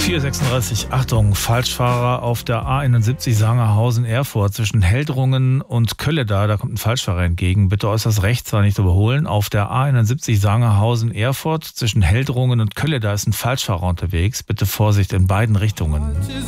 4:36, Achtung, Falschfahrer auf der A71 Sangerhausen-Erfurt zwischen Heldrungen und Kölleda. Da kommt ein Falschfahrer entgegen. Bitte äußerst rechts, war nicht zu überholen. Auf der A71 Sangerhausen-Erfurt zwischen Heldrungen und Kölleda ist ein Falschfahrer unterwegs. Bitte Vorsicht in beiden Richtungen.